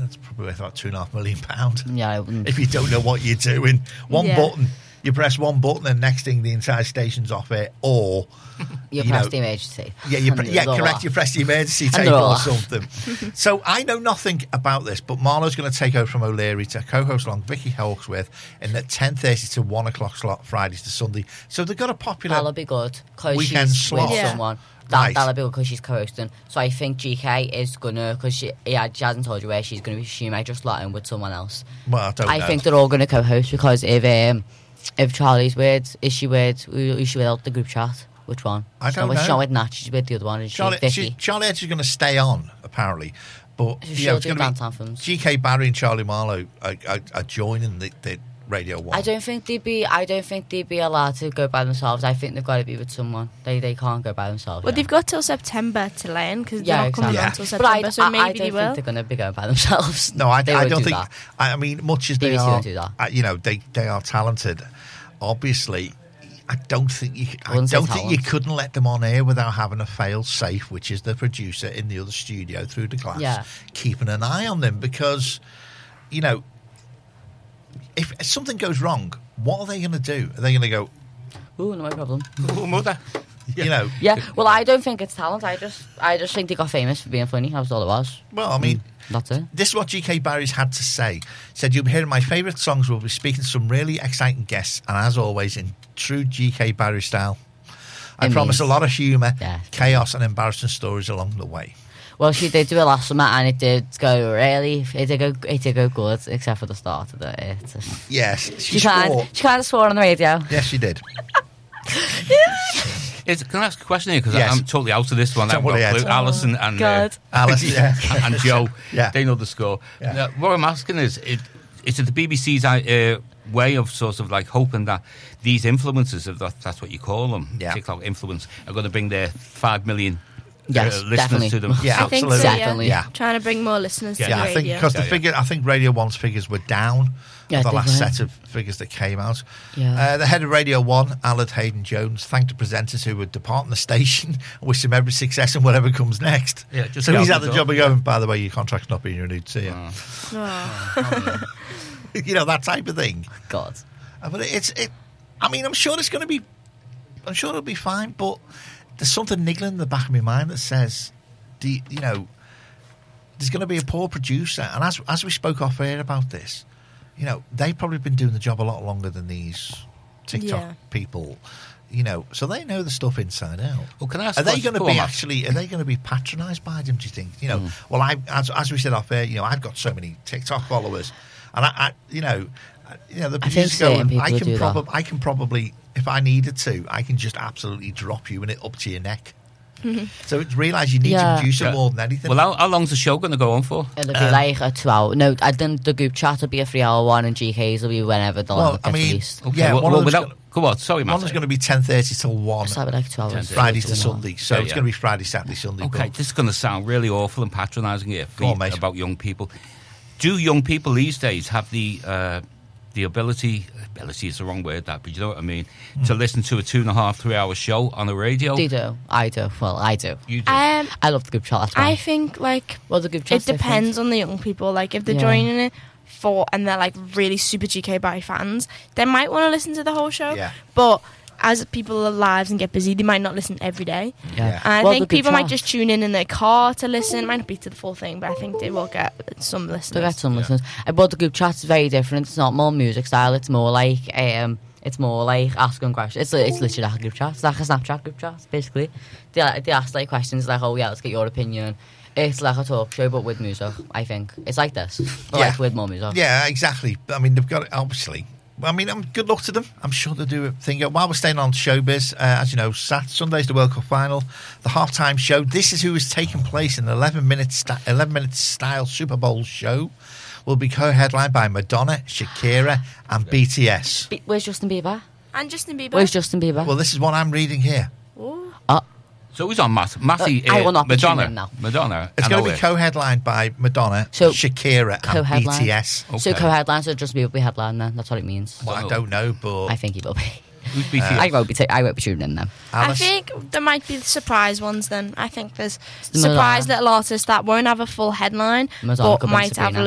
It's probably worth about £2.5 million. Yeah, I wouldn't. If you don't know what you're doing. One Yeah. button. You press one button and next thing the entire station's off it, or You press the emergency. Yeah, correct. You press the emergency table or something. So I know nothing about this, but Marlo's going to take over from O'Leary to co-host along Vicky Hawksworth in the 10:30 to 1 o'clock slot, Fridays to Sunday. So they've got a popular That'll be good because weekend she's slot. with Yeah. someone. Right. That'll be good because she's co-hosting. So I think GK is gonna, because she hasn't told you where she's gonna be. She might just slot in with someone else. Well, I don't know. I think they're all gonna co-host because if Charlie's weird, is she weird? Is she without the group chat? Which one? I don't know. She's not with Nat. She's with the other one. Is Charlie Vicky? is going to stay on, apparently. But She'll it's do going dance to anthems. be GK Barry and Charlie Marlow are joining the Radio 1. I don't think they'd be allowed to go by themselves. I think they've got to be with someone. They can't go by themselves. Well, they've got till September to learn because they're not coming on exactly. till But September, so I maybe don't they will. think they're going to be going by themselves. No, I They don't won't do think. that. I mean, much as they BBC are, won't do that. they are talented. Obviously, I don't think you talent. couldn't let them on air without having a fail safe, which is the producer in the other studio through the glass, keeping an eye on them because, if something goes wrong, what are they going to do? Are they going to go, Ooh, no problem. Oh, mother. Yeah. Well, I don't think it's talent. I just think they got famous for being funny. That's all it was. Well, I mean, that's it. this is what GK Barry's had to say. He said, "You'll be hearing my favourite songs. We'll be speaking to some really exciting guests, and as always, in true GK Barry style, I promise a lot of humour, chaos, and embarrassing stories along the way." Well, she did do it last summer, and it did go good, except for the start of it. Yes, she kind of swore on the radio. Yes, she did. Can I ask a question here? Because I'm totally out of this one. Alison and Alison, and Joe, yeah. they know the score. Yeah. Now, what I'm asking is it the BBC's way of sort of like hoping that these influencers, if that's what you call them, TikTok influence, are going to bring their 5 million listeners definitely. to them? Yeah, I think absolutely. so, Definitely. Yeah. Trying to bring more listeners to the I think radio. because I think Radio 1's figures were down. Yeah, the last were. set of figures that came out. Yeah. The head of Radio 1, Alan Hayden Jones, thanked the presenters who were departing the station and wished them every success in whatever comes next. Yeah, just so he's go had the job of going, by the way, your contract's not being renewed to you. Oh. That type of thing. God. But I'm sure it's going to be, I'm sure it'll be fine, but there's something niggling in the back of my mind that says, there's going to be a poor producer. And as we spoke off air about this, they've probably been doing the job a lot longer than these TikTok people, so they know the stuff inside out. Well, can I ask are they going to be patronised by them, do you think? Well, as we said off air, I've got so many TikTok followers, and the producer's going, I can probably, if I needed to, I can just absolutely drop you and it up to your neck. So it's realise you need to produce it more than anything. Well, how long's the show going to go on for? It'll be like a 2 hour. No, I think the group chat will be a 3 hour one, and GK's will be whenever the gets released. Okay, yeah, go on. Sorry, Matt. One's going to be 10:30 till 1. So like 2 hours. Fridays to Sunday. So it's going to be Friday, Saturday, Sunday. Okay, this is going to sound really awful and patronising here about young people. Do young people these days have the ability is the wrong word, but you know what I mean, to listen to a 2.5, 3 hour show on the radio? They do. I do. Well, I do. You do? I love the group chat. I think, the group chat. It depends on the young people. Like, if they're joining it and they're, like, really super GK Barry fans, they might want to listen to the whole show. Yeah. But as people live lives and get busy, they might not listen every day. Yeah. And I think people might just tune in their car to listen. It might not be to the full thing, but I think they will get some listeners. They'll get some listeners. But the group chat's very different. It's not more music style. It's more like asking questions. It's literally like a group chat. It's like a Snapchat group chat, basically. They ask like questions like, oh yeah, let's get your opinion. It's like a talk show, but with music, I think. It's like this, but like with more music. Yeah, exactly. I mean, they've got it, obviously. Good luck to them. I'm sure they'll do a thing. While we're staying on showbiz, as you know, Sunday's the World Cup final, the halftime show. This is who is taking place in an 11-minute style Super Bowl show. Will be co-headlined by Madonna, Shakira, and BTS. Where's Justin Bieber? And Justin Bieber. Where's Justin Bieber? Well, this is what I'm reading here. Ooh. So who's on Matty? I will not be tuning Madonna. in now. Madonna. It's going to be co-headlined by Madonna, Shakira, and BTS. Okay. So co-headline, so Justin Bieber will be headline then. That's what it means. Well, I don't know, but I think he will be. Who's BTS? I won't be tuning in then. Alice? I think there might be surprise ones then. I think there's surprise little artists that won't have a full headline, Madonna but might have